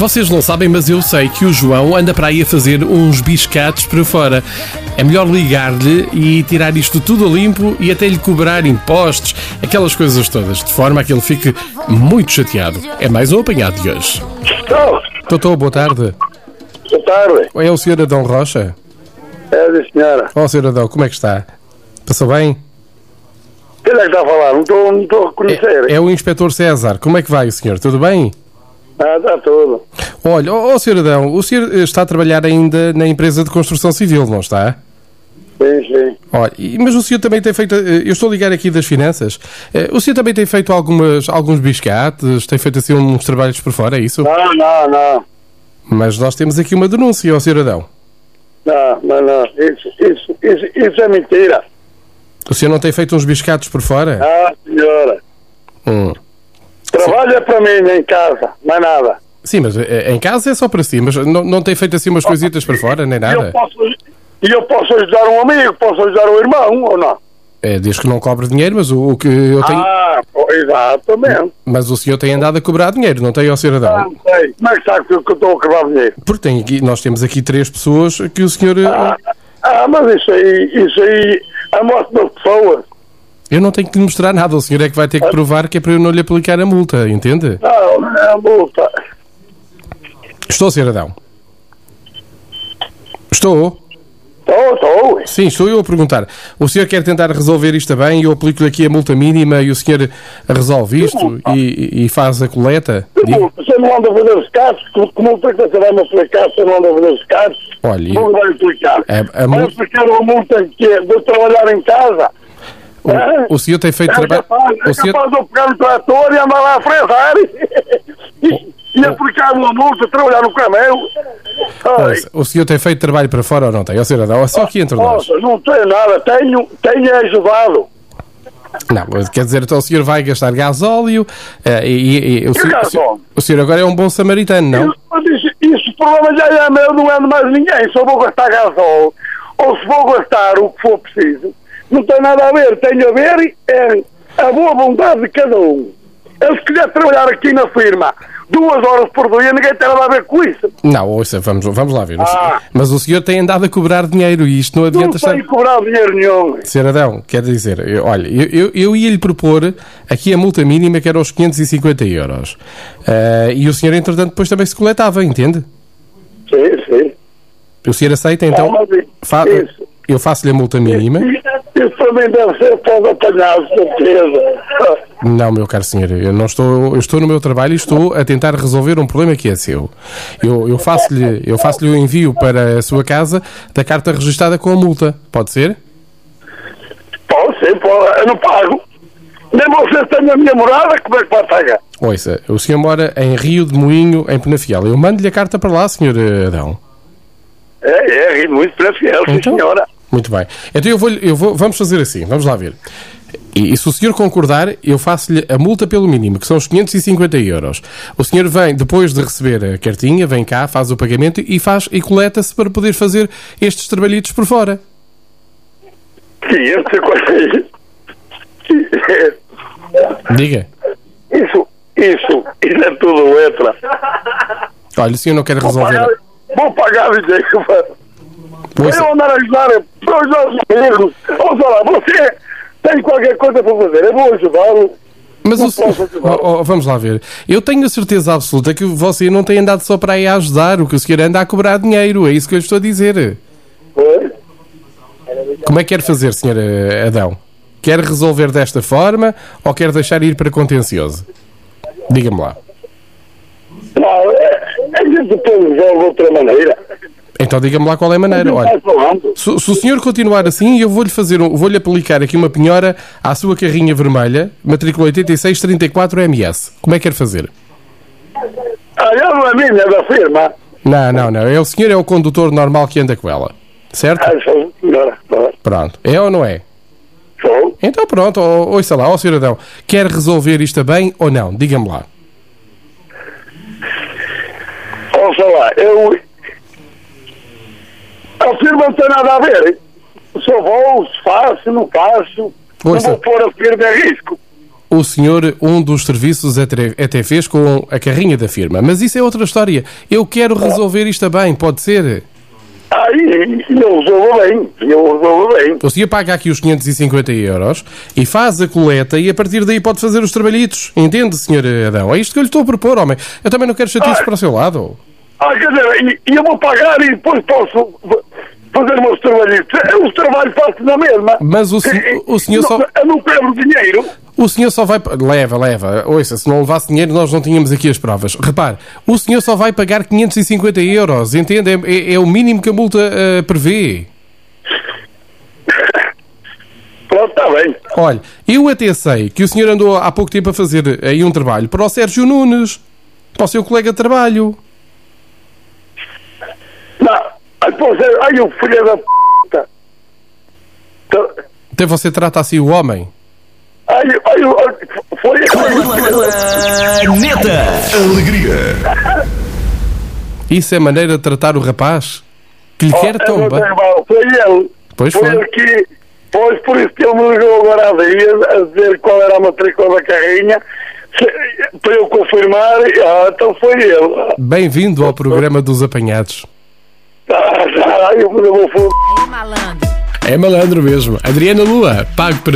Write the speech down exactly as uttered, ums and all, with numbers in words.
Vocês não sabem, mas eu sei que o João anda para aí a fazer uns biscates para fora. É melhor ligar-lhe e tirar isto tudo a limpo e até lhe cobrar impostos, aquelas coisas todas, de forma a que ele fique muito chateado. É mais um apanhado de hoje. Estou. Doutor, boa tarde. Boa tarde. É o senhor Adão Rocha? É da senhora. Ó, senhor Adão, como é que está? Passou bem? Quem é que está a falar? Não estou, não estou a reconhecer. É, é o inspetor César. Como é que vai o senhor? Tudo bem? Ah, está tudo. Olha, ó, ó senhor Adão, o senhor está a trabalhar ainda na empresa de construção civil, não está? Sim, sim. Olha, e- mas o senhor também tem feito, eh, eu estou a ligar aqui das finanças, Eh, o senhor também tem feito algumas, alguns biscates, tem feito assim uns trabalhos por fora, é isso? Não, não, não. Mas nós temos aqui uma denúncia, ó senhor Adão. Não, não, não. Isso, isso, isso, isso é mentira. O senhor não tem feito uns biscates por fora? Ah, senhora. Hum. Trabalha para mim em casa, mais nada. Sim, mas eh, em casa é só para si, mas não, não tem feito assim umas coisitas por fora, nem E eu nada? posso, e eu posso ajudar um amigo, posso ajudar um irmão, ou não? É, diz que não cobra dinheiro, mas o, o que eu tenho... Ah, pô, exatamente. Mas o senhor tem andado a cobrar dinheiro, não tem, ó senhor Ah, Adão? não sei. Como é que sabe que eu que eu estou a cobrar dinheiro? Porque tem aqui, nós temos aqui três pessoas que o senhor... eh, Ah, ah, mas isso aí, isso aí, a morte das pessoas. Eu não tenho que lhe mostrar nada, o senhor é que vai ter que provar que é para eu não lhe aplicar a multa, entende? Não, é a multa. Estou, senhor Adão. Estou? Estou, estou. Sim, estou eu a perguntar. O senhor quer tentar resolver isto bem? Eu aplico-lhe aqui a multa mínima e o senhor resolve isto e, e faz a coleta? Diga. Você não anda a fazer os casos? Como é que você vai me aplicar se eu não anda a fazer os casos? Olha, Como vai aplicar? A- a Vai multa- aplicar uma multa que é de trabalhar em casa? É? o, o senhor tem feito É trabalho... capaz, é O senhor... capaz de eu pegar no trator e andar lá a fresar e, e aplicar uma multa, trabalhar no camelo. Ai, Ouça, O senhor tem feito trabalho para fora ou não tem? Ó, senhor Adão, é só aqui entre nós. nossa, não tenho nada, tenho, tenho ajudado. Não, mas quer dizer, então o senhor vai gastar gasóleo eh, e, e- e o, senhor, o, senhor, gasóleo? o senhor agora é um bom samaritano, não? Isso, mas isso, isso o problema já é meu, não é de mais ninguém. Só vou gastar gasol ou se vou gastar o que for preciso. Não tem nada a ver, tem a ver é a boa vontade de cada um. Eu se quiser trabalhar aqui na firma duas horas por dia, ninguém tem nada a ver com isso. Não, ouça, vamos, vamos lá ver. O Ah. senhor- Mas o senhor tem andado a cobrar dinheiro e isto não Não adianta estar... tenho que cobrar dinheiro nenhum. Senhor Adão, quer dizer, eu- olha, eu, eu, eu ia-lhe propor aqui a multa mínima que era os quinhentos e cinquenta euros. Eh, e o senhor, entretanto, depois também se coletava, entende? Sim, sim. O senhor aceita, então? Ah, mas isso- Fa- isso. Eu faço-lhe a multa mínima. Isso também deve ser pode apanhar, certeza. Não, meu caro senhor, eu não estou, eu estou no meu trabalho e estou a tentar resolver um problema que é seu. Eu, eu faço-lhe, eu faço-lhe o envio para a sua casa da carta registada com a multa. Pode ser? Pode ser, pode, eu não pago. Nem vocês têm a minha morada, como é que vai pagar? Ouça, o senhor mora em Rio de Moinho, em Penafiel. Eu mando-lhe a carta para lá, senhor Adão. É, é, muito para fiel, sim, Então? senhora. Muito bem. Então eu vou, eu vou, vamos fazer assim, vamos lá ver. E, e se o senhor concordar, eu faço-lhe a multa pelo mínimo, que são os quinhentos e cinquenta euros. O senhor vem, depois de receber a cartinha, vem cá, faz o pagamento e faz e coleta-se para poder fazer estes trabalhitos por fora. quinhentos e cinquenta. Diga. Isso, isso, isso é tudo letra. Olha, o senhor não quer Vou resolver... pagar, vou pagar o dinheiro. Ouça, Eu andar a ajudar para os meus amigos. Ouça lá, você tem qualquer coisa para fazer, eu vou ajudá-lo. mas não o senhor... posso ajudar. Oh, oh, vamos lá ver. Eu tenho a certeza absoluta que você não tem andado só para aí a ajudar, o que o senhor anda a cobrar dinheiro, é isso que eu lhe estou a dizer. Foi? Como é que quer fazer, senhor Adão? Quer resolver desta forma ou quer deixar ir para contencioso? Diga-me lá. Não, é, a gente depois resolve de outra maneira. Então diga-me lá qual é a maneira. Olha, Vai falando. se, se o senhor continuar assim, eu vou-lhe fazer, um, vou-lhe aplicar aqui uma penhora à sua carrinha vermelha, matrícula oitenta e seis trinta e quatro M S. Como é que quer fazer? Ah, eu não é minha, é da firma. Não, não, não. É o senhor é o condutor normal que anda com ela. Certo? Ah, sou senhora. Pronto. É ou não é? Sou. Então pronto, ó, ouça lá, ó senhor Adão. Quer resolver isto bem ou não? Diga-me lá. Ouça lá, eu... A firma não tem nada a ver, hein? Se eu vou, se faço, não faço. Não Ouça. vou pôr a firma em risco. o senhor um dos serviços até fez com a carrinha da firma. Mas isso é outra história. Eu quero resolver isto bem, pode ser? Ah, e eu resolvo bem, eu resolvo bem. O senhor paga aqui os quinhentos e cinquenta euros e faz a coleta e a partir daí pode fazer os trabalhitos. Entende, senhor Adão? É isto que eu lhe estou a propor, homem. Eu também não quero chatices ah, para o seu lado. Ah, quer dizer, e eu vou pagar e depois posso fazer meus trabalhitos. Eu os trabalhos faço na mesma. Mas o, sen- o senhor só... Eu não quero dinheiro. O senhor só vai... Leva, leva. Ouça, se não levasse dinheiro nós não tínhamos aqui as provas. Repare, o senhor só vai pagar quinhentos e cinquenta euros, entende? É, é, é o mínimo que a multa uh, prevê. Pronto, está bem. Olha, eu até sei que o senhor andou há pouco tempo a fazer aí um trabalho para o Sérgio Nunes, para o seu colega de trabalho. Não, ai, você, ai, o filho da p... Até você trata assim o homem. Ai, ai, ai, foi... Planeta Alegria. Isso é maneira de tratar o rapaz? Que lhe oh, quer tão é bem. Foi ele. Pois foi. foi. Ele que... Pois, por isso que ele me ligou agora há dias a dizer qual era a matrícula da carrinha, se, para eu confirmar, ah, então foi ele. Bem-vindo ao programa dos apanhados. Ah, já, eu vou foder. É malandro. É malandro mesmo. Adriana Lua, pago para